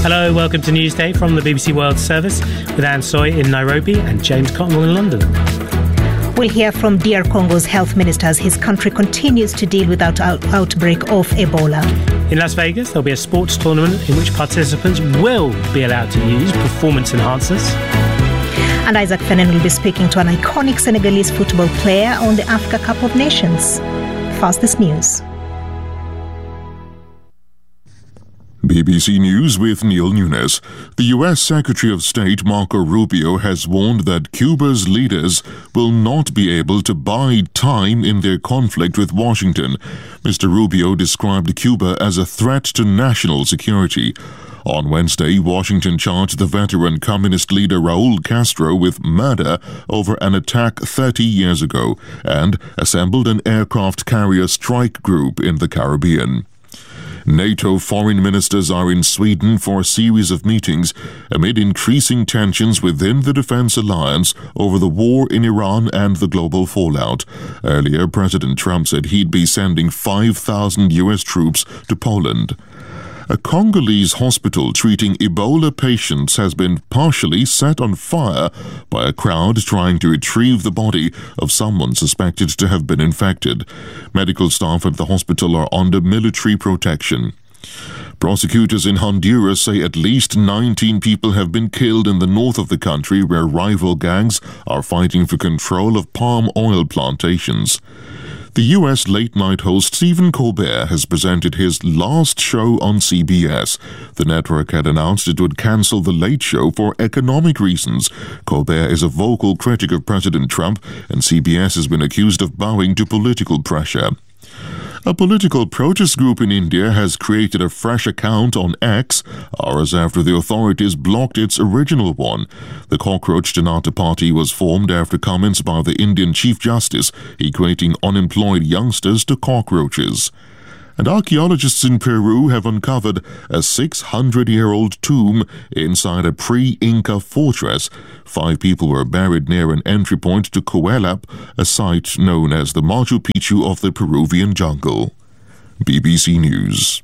Hello, welcome to Newsday from the BBC World Service with Anne Soy in Nairobi and James Cotnell in London. We'll hear from DR Congo's health minister as his country continues to deal with outbreak of Ebola. In Las Vegas, there'll be a sports tournament in which participants will be allowed to use performance enhancers. And Isaac Fenen will be speaking to an iconic Senegalese football player on the Africa Cup of Nations. Fastest news. BBC News with Neil Nunes. The U.S. Secretary of State Marco Rubio has warned that Cuba's leaders will not be able to buy time in their conflict with Washington. Mr. Rubio described Cuba as a threat to national security. On Wednesday, Washington charged the veteran communist leader Raul Castro with murder over an attack 30 years ago and assembled an aircraft carrier strike group in the Caribbean. NATO foreign ministers are in Sweden for a series of meetings amid increasing tensions within the defense alliance over the war in Iran and the global fallout. Earlier, President Trump said he'd be sending 5,000 U.S. troops to Poland. A Congolese hospital treating Ebola patients has been partially set on fire by a crowd trying to retrieve the body of someone suspected to have been infected. Medical staff at the hospital are under military protection. Prosecutors in Honduras say at least 19 people have been killed in the north of the country where rival gangs are fighting for control of palm oil plantations. The U.S. late-night host Stephen Colbert has presented his last show on CBS. The network had announced it would cancel The Late Show for economic reasons. Colbert is a vocal critic of President Trump, and CBS has been accused of bowing to political pressure. A political protest group in India has created a fresh account on X hours after the authorities blocked its original one. The Cockroach Janata Party was formed after comments by the Indian Chief Justice equating unemployed youngsters to cockroaches. And archaeologists in Peru have uncovered a 600-year-old tomb inside a pre-Inca fortress. 5 people were buried near an entry point to Coelap, a site known as the Machu Picchu of the Peruvian jungle. BBC News.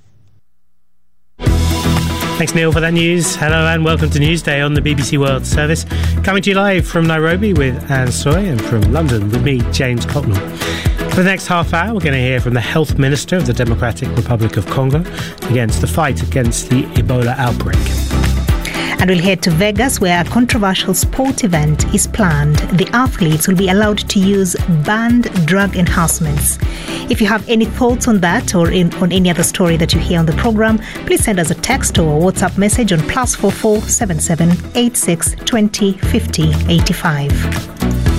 Thanks, Neil, for that news. Hello and welcome to Newsday on the BBC World Service. Coming to you live from Nairobi with Anne Soy and from London with me, James Cotnell. For the next half hour, we're going to hear from the Health Minister of the Democratic Republic of Congo against the fight against the Ebola outbreak. And we'll head to Vegas where a controversial sport event is planned. The athletes will be allowed to use banned drug enhancements. If you have any thoughts on that or on any other story that you hear on the programme, please send us a text or a WhatsApp message on +44 77 86 20 50 85.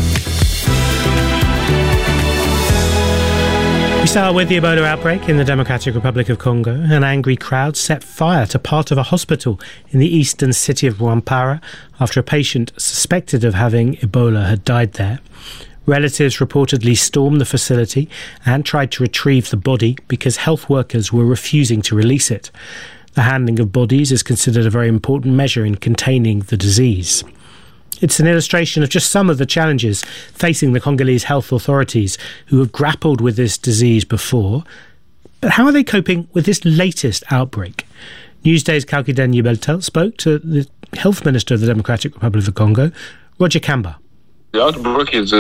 We start with the Ebola outbreak in the Democratic Republic of Congo. An angry crowd set fire to part of a hospital in the eastern city of Rwampara after a patient suspected of having Ebola had died there. Relatives reportedly stormed the facility and tried to retrieve the body because health workers were refusing to release it. The handling of bodies is considered a very important measure in containing the disease. It's an illustration of just some of the challenges facing the Congolese health authorities who have grappled with this disease before. But how are they coping with this latest outbreak? Newsday's Kalkiden Yubeltel spoke to the Health Minister of the Democratic Republic of Congo, Roger Kamba. The outbreak is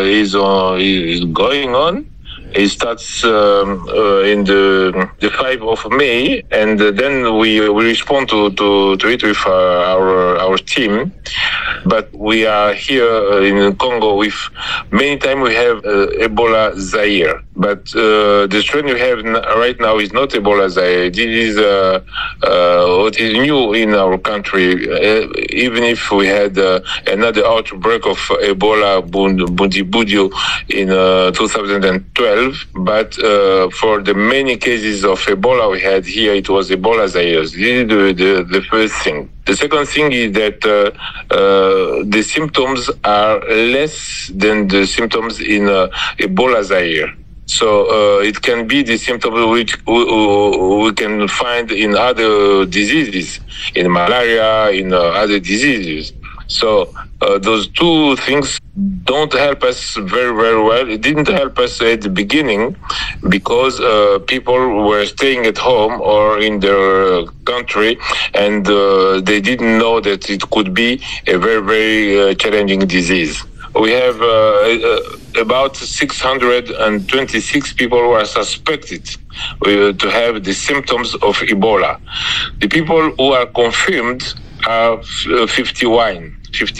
going on. It starts in the 5th of May, and then we respond to it with our team. But we are here in Congo with many times we have Ebola Zaire. But the strain we have right now is not Ebola Zaire. This is what is new in our country. Even if we had another outbreak of Ebola Bundibugyo in 2012, but for the many cases of Ebola we had here, it was Ebola Zaire. This is the first thing. The second thing is that the symptoms are less than the symptoms in Ebola Zaire. So it can be the symptoms which we can find in other diseases, in malaria, in other diseases. So those two things don't help us very, very well. It didn't help us at the beginning because people were staying at home or in their country, and they didn't know that it could be a very, very challenging disease. We have about 626 people who are suspected to have the symptoms of Ebola. The people who are confirmed are 51.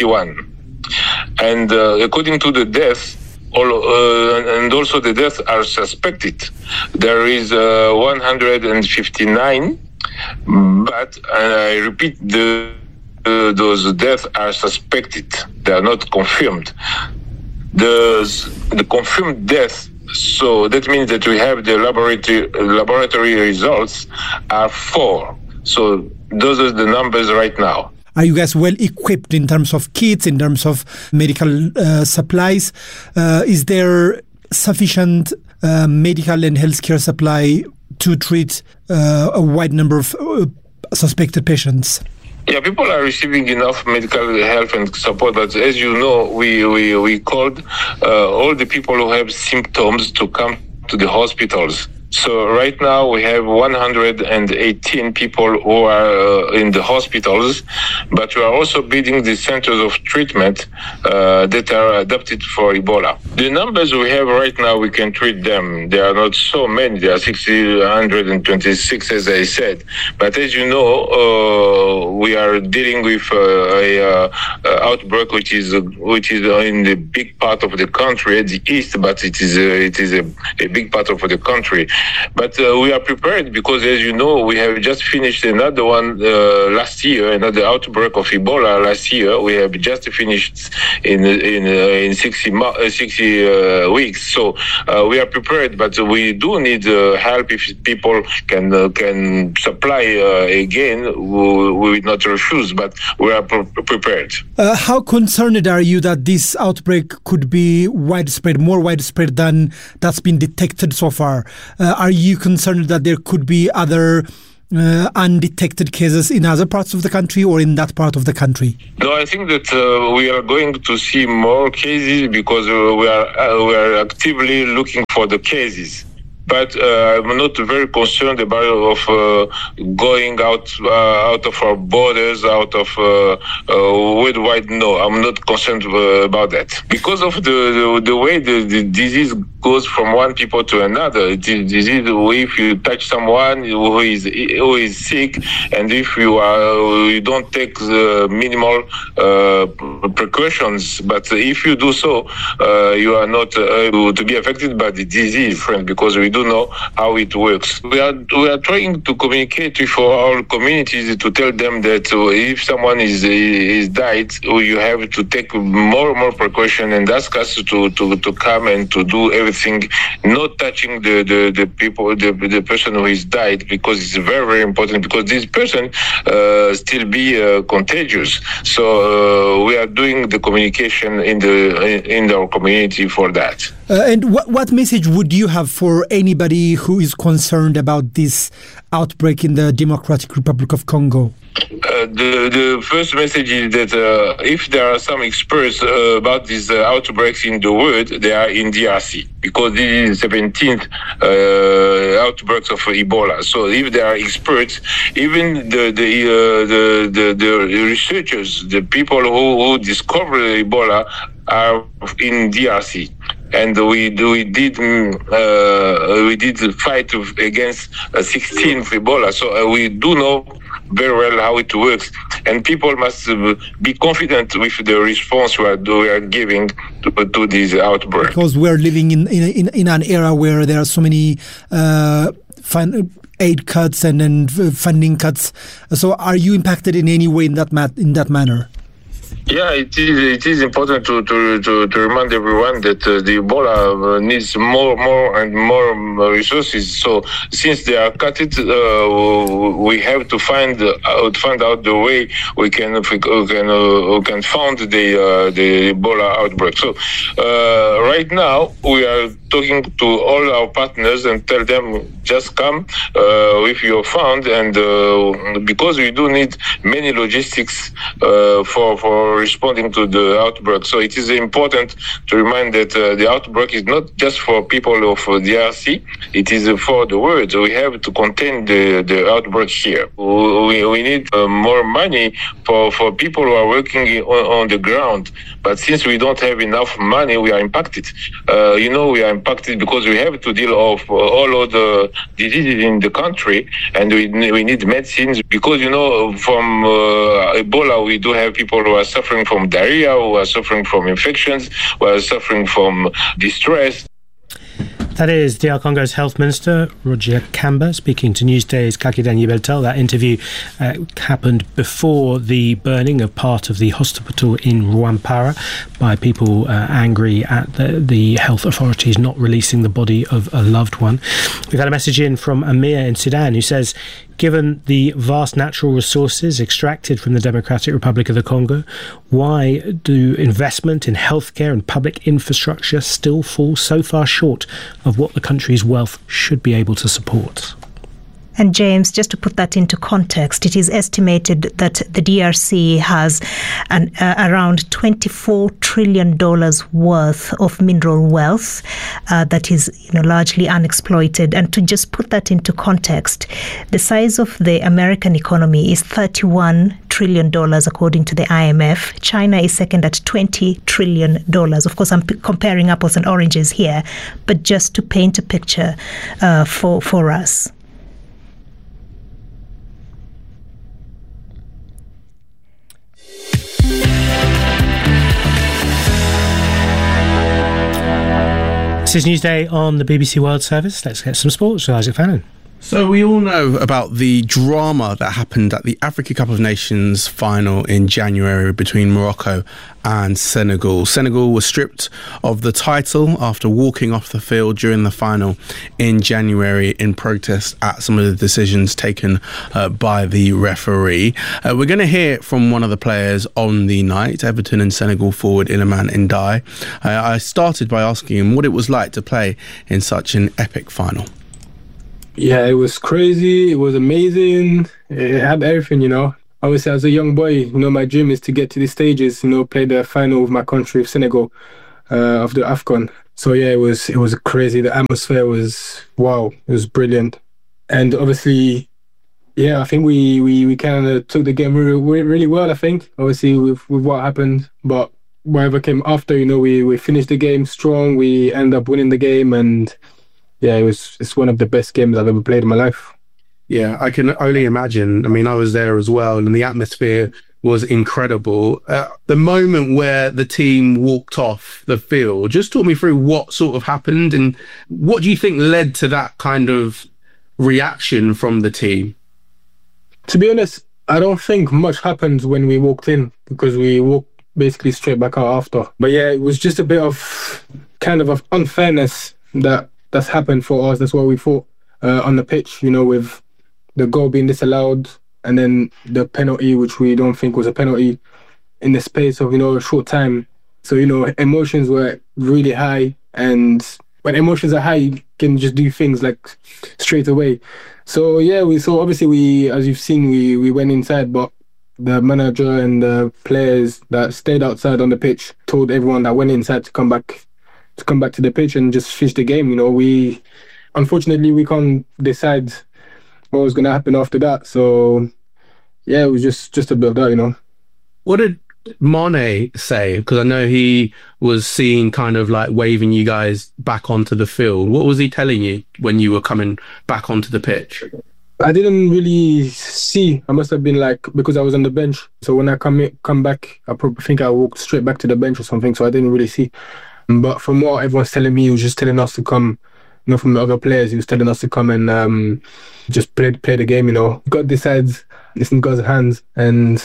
And according to the deaths, and also the deaths are suspected. There is 159, but I repeat, those deaths are suspected. They are not confirmed. The confirmed deaths, so that means that we have the laboratory results are 4. So those are the numbers right now. Are you guys well equipped in terms of kits, in terms of medical supplies? Is there sufficient medical and healthcare supply to treat a wide number of suspected patients? Yeah, people are receiving enough medical help and support, but as you know, we called all the people who have symptoms to come to the hospitals. So right now we have 118 people who are in the hospitals, but we are also building the centers of treatment that are adapted for Ebola. The numbers we have right now, we can treat them. There are not so many. There are 626, as I said. But as you know, we are dealing with a outbreak which is in the big part of the country at the east, but it is a big part of the country. But we are prepared because, as you know, we have just finished another one last year, another outbreak of Ebola last year. We have just finished in 60 weeks. So we are prepared, but we do need help. If people can supply again, we will not refuse, but we are prepared. How concerned are you that this outbreak could be widespread, more widespread than that's been detected so far? Are you concerned that there could be other undetected cases in other parts of the country or in that part of the country? No, I think that we are going to see more cases because we are actively looking for the cases. But I'm not very concerned about going out of our borders, out of worldwide. No, I'm not concerned about that because of the way the disease goes from one people to another. Disease, if you touch someone who is sick, and if you don't take the minimal precautions, but if you do so, you are not able to be affected by the disease, friend, because we do know how it works. We are trying to communicate with our communities to tell them that if someone is died, you have to take more precaution and ask us to come and to do everything, not touching the people, the person who is died, because it's very, very important, because this person still be contagious. So we are doing the communication in our community for that. And what message would you have for anybody who is concerned about this outbreak in the Democratic Republic of Congo? The first message is that if there are some experts about these outbreaks in the world, they are in DRC, because this is the 17th outbreaks of Ebola. So if there are experts, even the researchers, the people who discover Ebola are in DRC. And we did fight against 16th Ebola. So we do know very well how it works, and people must be confident with the response we are giving to this outbreak. Because we're living in an era where there are so many aid cuts and funding cuts. So are you impacted in any way in that manner? Yeah, it is important to remind everyone that the Ebola needs more and more resources. So since they are cut it, we have to find out the way we can found the Ebola outbreak. So right now we are talking to all our partners and tell them just come with your fund, and because we do need many logistics for responding to the outbreak. So it is important to remind that the outbreak is not just for people of DRC, it is for the world. We have to contain the outbreak here. We need more money for people who are working on the ground. But since we don't have enough money, we are impacted. We are impacted because we have to deal with all of the diseases in the country, and we need medicines because, from Ebola, we do have people who are suffering from diarrhea, who are suffering from infections, who are suffering from distress. That is DR Congo's Health Minister, Roger Kamba, speaking to Newsday's Kakiden Yibeltel. That interview happened before the burning of part of the hospital in Rwampara by people angry at the health authorities not releasing the body of a loved one. We've had a message in from Amir in Sudan who says, given the vast natural resources extracted from the Democratic Republic of the Congo, why do investment in healthcare and public infrastructure still fall so far short of what the country's wealth should be able to support? And James, just to put that into context, it is estimated that the DRC has around $24 trillion worth of mineral wealth that is largely unexploited. And to just put that into context, the size of the American economy is $31 trillion according to the IMF. China is second at $20 trillion. Of course, I'm comparing apples and oranges here, but just to paint a picture for us. This is Newsday on the BBC World Service. Let's get some sports with Isaac Fannin. So we all know about the drama that happened at the Africa Cup of Nations final in January between Morocco and Senegal. Senegal was stripped of the title after walking off the field during the final in January in protest at some of the decisions taken by the referee. We're going to hear from one of the players on the night, Everton and Senegal forward Iliman Ndiaye. I started by asking him what it was like to play in such an epic final. Yeah, it was crazy. It was amazing. It had everything, Obviously, as a young boy, my dream is to get to these stages, play the final with my country, of Senegal, of the AFCON. So yeah, it was crazy. The atmosphere was, wow, it was brilliant. And obviously, yeah, I think we kind of took the game really well, I think, obviously with what happened. But whatever came after, we finished the game strong. We ended up winning the game, and yeah, it's one of the best games I've ever played in my life. Yeah, I can only imagine. I mean, I was there as well, and the atmosphere was incredible. The moment where the team walked off the field, just talk me through what sort of happened and what do you think led to that kind of reaction from the team? To be honest, I don't think much happened when we walked in because we walked basically straight back out after. But yeah, it was just a bit of kind of unfairness that's happened for us. That's what we thought on the pitch, with the goal being disallowed and then the penalty, which we don't think was a penalty, in the space of, a short time. So, emotions were really high, and when emotions are high, you can just do things like straight away. So yeah, obviously as you've seen, we went inside, but the manager and the players that stayed outside on the pitch told everyone that went inside to come back to the pitch and just finish the game. Unfortunately, we can't decide what was going to happen after that. So, yeah, it was just a bit of that, What did Mane say? Because I know he was seen kind of like waving you guys back onto the field. What was he telling you when you were coming back onto the pitch? I didn't really see. I must have been because I was on the bench. So when I come back, I probably think I walked straight back to the bench or something. So I didn't really see. But from what everyone's telling me, he was just telling us to come, from the other players, he was telling us to come and just play the game, God decides, it's in God's hands. And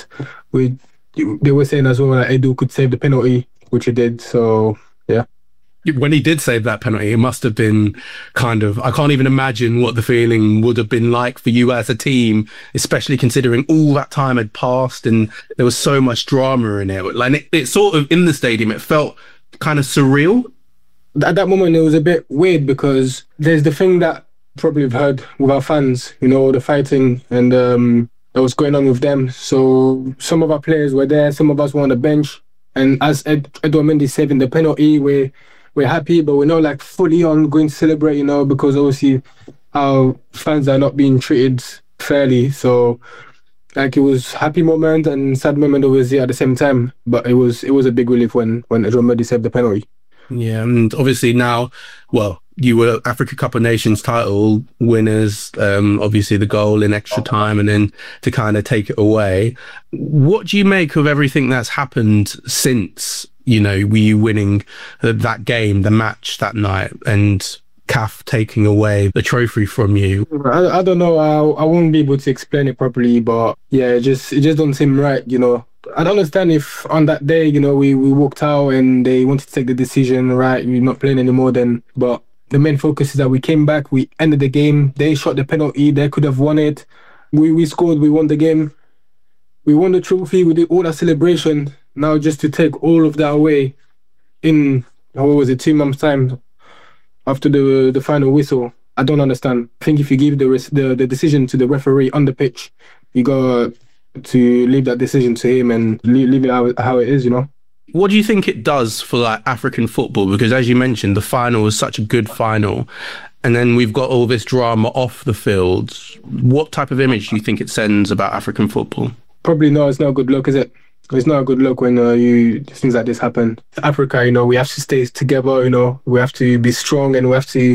they were saying as well that Edu could save the penalty, which he did. So, yeah. When he did save that penalty, it must have been I can't even imagine what the feeling would have been like for you as a team, especially considering all that time had passed and there was so much drama in it. Like it sort of, in the stadium, it felt kind of surreal. At that moment, it was a bit weird because there's the thing that probably we've heard with our fans, the fighting and that was going on with them. So some of our players were there, some of us were on the bench. And as Edouard Mendy saving the penalty, we're happy, but we're not like fully on going to celebrate, you know, because obviously our fans are not being treated fairly. So like it was happy moment and sad moment obviously at the same time. But it was a big relief when Edouard Mendy saved the penalty. Yeah, and obviously now, well, you were Africa Cup of Nations title winners, obviously the goal in extra time and then to kind of take it away. What do you make of everything that's happened since, you know, you winning that game, the match that night, and CAF taking away the trophy from you? I don't know. I won't be able to explain it properly, but yeah, it just don't seem right, you know. I don't understand if on that day, you know, we walked out and they wanted to take the decision, right, we're not playing anymore then. But the main focus is that we came back, we ended the game, they shot the penalty, they could have won it. We scored, we won the game. We won the trophy, we did all that celebration. Now just to take all of that away in, 2 months' time after the final whistle, I don't understand. I think if you give the decision to the referee on the pitch, you got to leave that decision to him and leave it how it is, you know. What do you think it does for like African football? Because as you mentioned, the final was such a good final, and then we've got all this drama off the field. What type of image do you think it sends about African football? Probably no, it's not a good look, is it? It's not a good look when things like this happen. Africa, you know, we have to stay together, you know, we have to be strong and we have to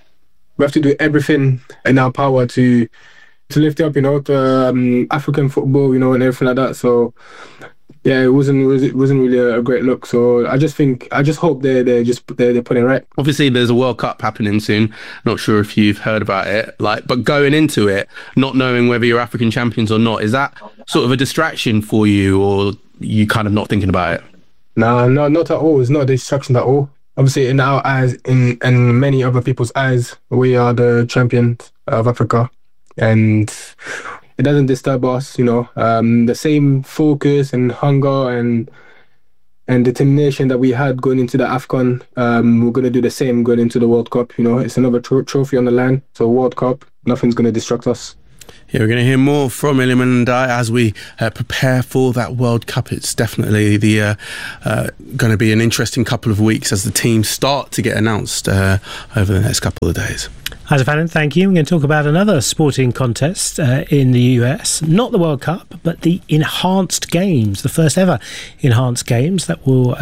do everything in our power to lift up, you know, the African football, you know, and everything like that. So yeah, it wasn't really a great look. So I just hope they're putting it right. Obviously, there's a World Cup happening soon. Not sure if you've heard about it. But going into it, not knowing whether you're African champions or not, is that sort of a distraction for you, or you kind of not thinking about it? No, not at all. It's not a distraction at all. Obviously, in our eyes, and many other people's eyes, we are the champions of Africa. And it doesn't disturb us, you know. The same focus and hunger and determination that we had going into the AFCON, we're going to do the same going into the World Cup. You know, it's another trophy on the line. So World Cup, nothing's going to distract us. Yeah, we're going to hear more from Iliman Ndiaye as we prepare for that World Cup. It's definitely going to be an interesting couple of weeks as the teams start to get announced over the next couple of days. Isaac Fannin, thank you. We're going to talk about another sporting contest in the US. Not the World Cup, but the Enhanced Games, the first ever Enhanced Games that will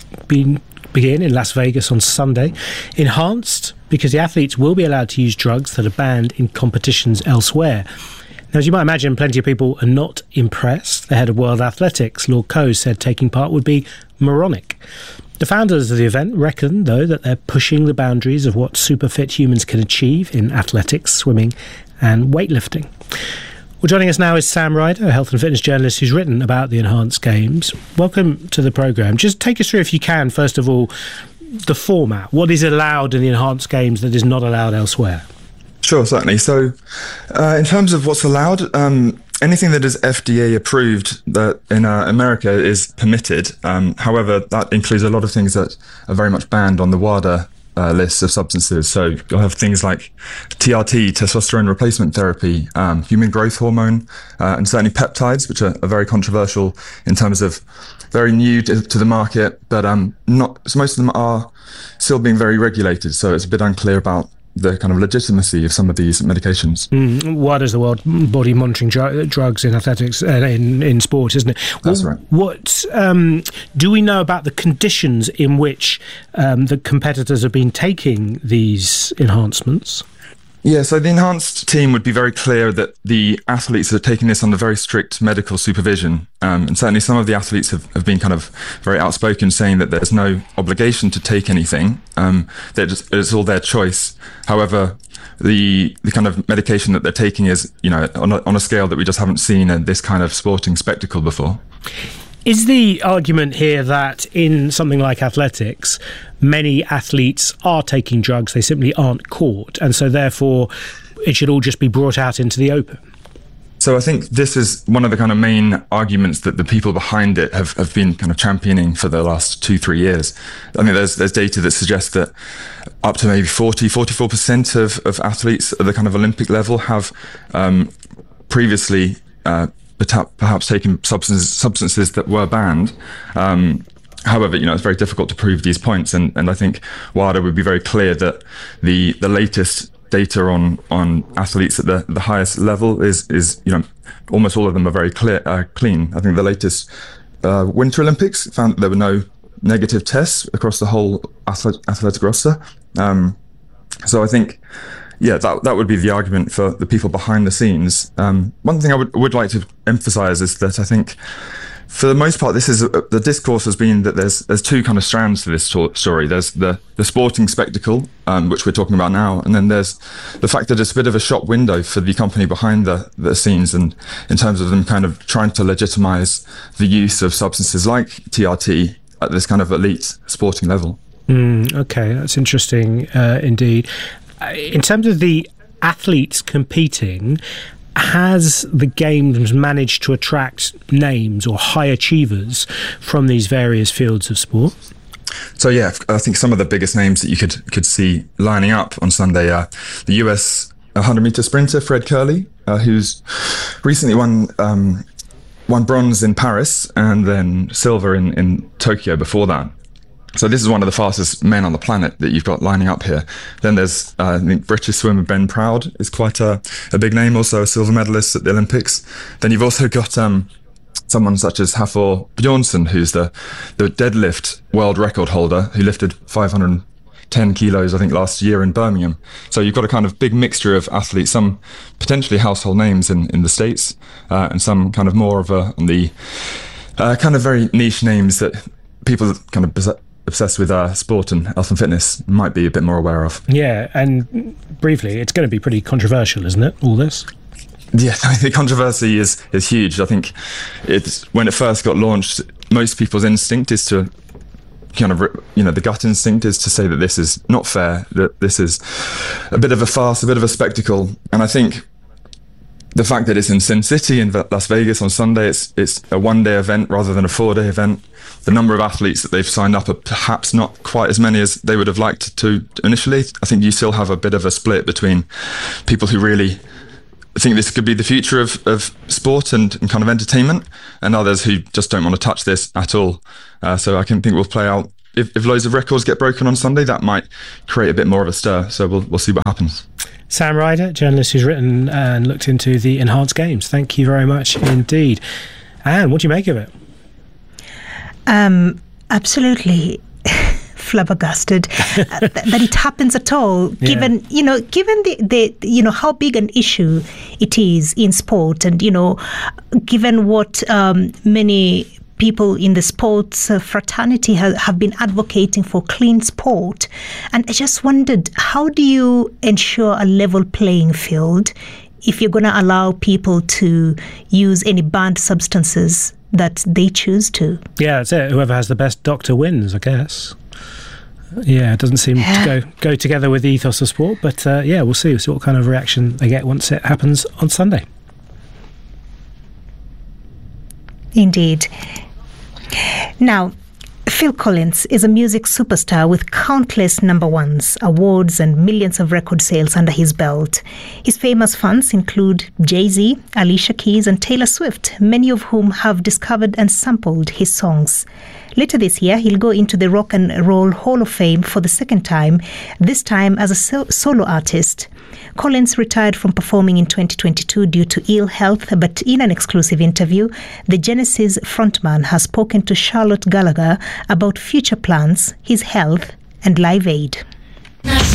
begin in Las Vegas on Sunday. Enhanced because the athletes will be allowed to use drugs that are banned in competitions elsewhere. Now, as you might imagine, plenty of people are not impressed. The head of World Athletics, Lord Coe, said taking part would be moronic. The founders of the event reckon, though, that they're pushing the boundaries of what super fit humans can achieve in athletics, swimming and weightlifting. Well, joining us now is Sam Ryder, a health and fitness journalist who's written about the Enhanced Games. Welcome to the programme. Just take us through, if you can, first of all, the format. What is allowed in the Enhanced Games that is not allowed elsewhere? Sure, certainly. So in terms of what's allowed, anything that is FDA approved that in America is permitted. However, that includes a lot of things that are very much banned on the WADA list of substances. So you'll have things like TRT, testosterone replacement therapy, human growth hormone, and certainly peptides, which are very controversial in terms of very new to the market, but so most of them are still being very regulated. So it's a bit unclear about the kind of legitimacy of some of these medications. WADA is the World Body Monitoring Drugs in athletics, in sport, isn't it? That's right. What do we know about the conditions in which the competitors have been taking these enhancements? Yeah, so the enhanced team would be very clear that the athletes are taking this under very strict medical supervision. And certainly some of the athletes have been kind of very outspoken, saying that there's no obligation to take anything. It's all their choice. However, the kind of medication that they're taking is, you know, on a scale that we just haven't seen in this kind of sporting spectacle before. Is the argument here that in something like athletics, many athletes are taking drugs, they simply aren't caught, and so therefore it should all just be brought out into the open? So I think this is one of the kind of main arguments that the people behind it have been kind of championing for the last 2-3 years. I mean, there's data that suggests that up to maybe 44% of athletes at the kind of Olympic level have previously perhaps taken substances that were banned. However, it's very difficult to prove these points, and I think WADA would be very clear that the latest data on athletes at the highest level is almost all of them are very clean. I think the latest Winter Olympics found that there were no negative tests across the whole athletic roster. So I think, that would be the argument for the people behind the scenes. One thing I would like to emphasize is that I think, for the most part, the discourse has been that there's two kind of strands to this story. There's the sporting spectacle, which we're talking about now, and then there's the fact that it's a bit of a shop window for the company behind the scenes, and in terms of them kind of trying to legitimize the use of substances like TRT at this kind of elite sporting level. Okay, that's interesting indeed. In terms of the athletes competing, has the Games managed to attract names or high achievers from these various fields of sport? So I think some of the biggest names that you could see lining up on Sunday are the US 100-meter sprinter Fred Kerley, who's recently won bronze in Paris and then silver in Tokyo before that. So this is one of the fastest men on the planet that you've got lining up here. Then there's, I think, British swimmer Ben Proud is quite a big name, also a silver medalist at the Olympics. Then you've also got someone such as Hafthor Bjornsson, who's the deadlift world record holder, who lifted 510 kilos, I think, last year in Birmingham. So you've got a kind of big mixture of athletes, some potentially household names in the States, and some kind of more of the kind of very niche names that people kind of obsessed with sport and health and fitness might be a bit more aware of. Yeah, and briefly, it's going to be pretty controversial, isn't it, all this? Yeah, the controversy is huge. I think when it first got launched, most people's instinct is to kind of, the gut instinct is to say that this is not fair, that this is a bit of a farce, a bit of a spectacle. And I think the fact that it's in Sin City in Las Vegas on Sunday, it's a one-day event rather than a 4-day event. The number of athletes that they've signed up are perhaps not quite as many as they would have liked to initially. I think you still have a bit of a split between people who really think this could be the future of sport and kind of entertainment, and others who just don't want to touch this at all. So I can think we'll play out. If loads of records get broken on Sunday, that might create a bit more of a stir. So we'll see what happens. Sam Ryder, journalist who's written and looked into the Enhanced Games. Thank you very much indeed. Anne, what do you make of it? Absolutely flabbergasted that it happens at all, given the how big an issue it is in sport, and given what many people in the sports fraternity have been advocating for clean sport. And I just wondered, how do you ensure a level playing field if you're going to allow people to use any banned substances that they choose to? Yeah, that's it. Whoever has the best doctor wins, I guess. Yeah, it doesn't seem to go together with the ethos of sport, but we'll see what kind of reaction they get once it happens on Sunday. Indeed. Now, Phil Collins is a music superstar with countless number ones, awards and millions of record sales under his belt. His famous fans include Jay-Z, Alicia Keys and Taylor Swift, many of whom have discovered and sampled his songs. Later this year, he'll go into the Rock and Roll Hall of Fame for the second time, this time as a solo artist. Collins retired from performing in 2022 due to ill health, but in an exclusive interview, the Genesis frontman has spoken to Charlotte Gallagher about future plans, his health, and Live Aid.